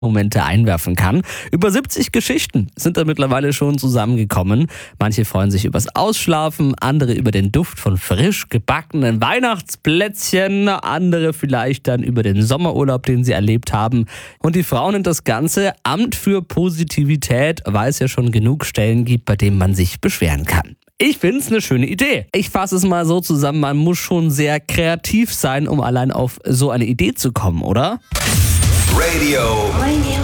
Momente einwerfen kann. Über 70 Geschichten sind da mittlerweile schon zusammengekommen. Manche freuen sich übers Ausschlafen, andere über den Duft von frisch gebackenen Weihnachtsplätzchen, andere vielleicht dann über den Sommerurlaub, den sie erlebt haben. Und die Frau nennt das Ganze Amt für Positivität, weil es ja schon genug Stellen gibt, bei denen man sich beschweren kann. Ich finde es eine schöne Idee. Ich fasse es mal so zusammen, man muss schon sehr kreativ sein, um allein auf so eine Idee zu kommen, oder? Radio